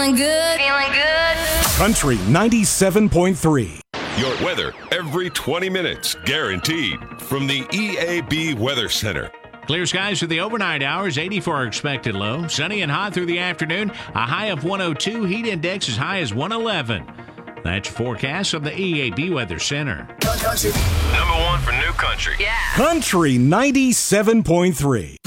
Feeling good. Feeling good. Country 97.3. Your weather every 20 minutes, guaranteed, from the EAB Weather Center. Clear skies for the overnight hours, 84 expected low. Sunny and hot through the afternoon, a high of 102, heat index as high as 111. That's your forecast from the EAB Weather Center. Number one for new country. Yeah. Country 97.3.